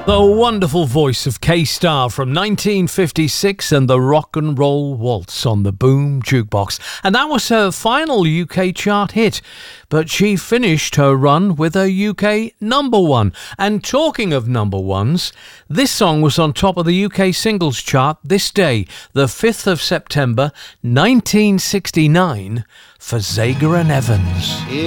The wonderful voice of K-Star from 1956 and the Rock and Roll Waltz on the Boom Jukebox. And that was her final UK chart hit. But she finished her run with a UK number one. And talking of number ones, this song was on top of the UK singles chart this day, the 5th of September 1969, for Zager and Evans.